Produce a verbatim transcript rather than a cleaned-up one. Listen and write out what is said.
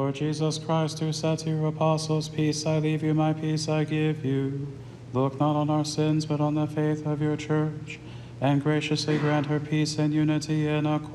Lord Jesus Christ, who said to your apostles, Peace I leave you, my peace I give you, look not on our sins, but on the faith of your church, and graciously grant her peace and unity in accord